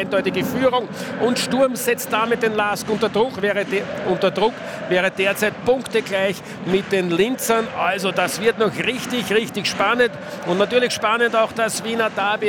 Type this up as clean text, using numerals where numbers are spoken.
eindeutige Führung. Und Sturm setzt damit den LASK unter Druck, wäre derzeit punktegleich mit den Linzern. Also das wird noch richtig, richtig spannend. Und natürlich spannend auch das Wiener Derby.